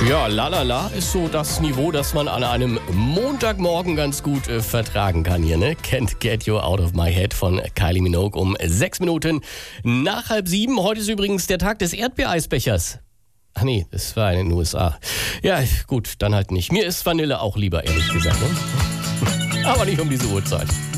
Ja, lalala ist so das Niveau, das man an einem Montagmorgen ganz gut vertragen kann hier, ne? Can't Get You Out of My Head von Kylie Minogue um 6 Minuten nach 6:30. Heute ist übrigens der Tag des Erdbeereisbechers. Ach nee, das war in den USA. Ja, gut, dann halt nicht. Mir ist Vanille auch lieber, ehrlich gesagt, ne? Aber nicht um diese Uhrzeit.